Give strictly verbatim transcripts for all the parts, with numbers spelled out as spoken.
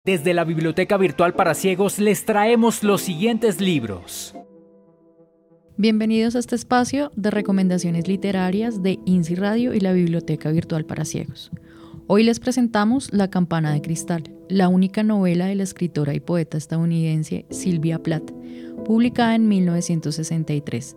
Desde la Biblioteca Virtual para Ciegos les traemos los siguientes libros. Bienvenidos a este espacio de recomendaciones literarias de INSI Radio y la Biblioteca Virtual para Ciegos. Hoy les presentamos La campana de cristal, la única novela de la escritora y poeta estadounidense Sylvia Plath, publicada en mil novecientos sesenta y tres.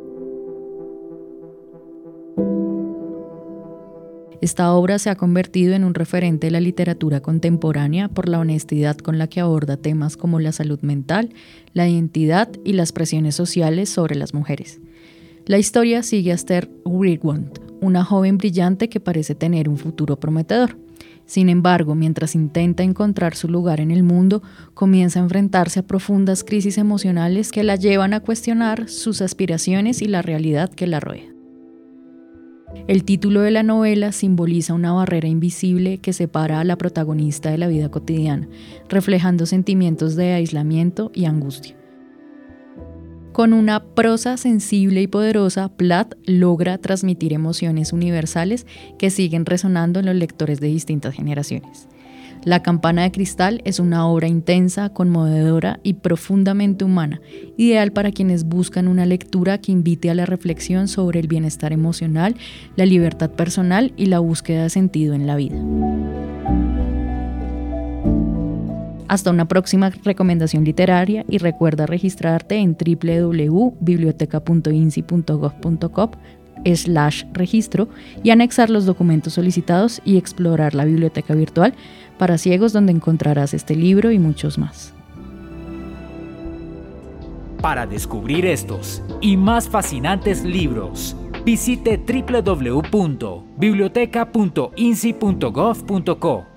Esta obra se ha convertido en un referente de la literatura contemporánea por la honestidad con la que aborda temas como la salud mental, la identidad y las presiones sociales sobre las mujeres. La historia sigue a Esther Wigwam, una joven brillante que parece tener un futuro prometedor. Sin embargo, mientras intenta encontrar su lugar en el mundo, comienza a enfrentarse a profundas crisis emocionales que la llevan a cuestionar sus aspiraciones y la realidad que la rodea. El título de la novela simboliza una barrera invisible que separa a la protagonista de la vida cotidiana, reflejando sentimientos de aislamiento y angustia. Con una prosa sensible y poderosa, Plath logra transmitir emociones universales que siguen resonando en los lectores de distintas generaciones. La campana de cristal es una obra intensa, conmovedora y profundamente humana, ideal para quienes buscan una lectura que invite a la reflexión sobre el bienestar emocional, la libertad personal y la búsqueda de sentido en la vida. Hasta una próxima recomendación literaria y recuerda registrarte en w w w punto biblioteca punto insi punto gov punto co slash registro y anexar los documentos solicitados y explorar la biblioteca virtual para ciegos donde encontrarás este libro y muchos más. Para descubrir estos y más fascinantes libros, visite w w w punto biblioteca punto insi punto gov punto co.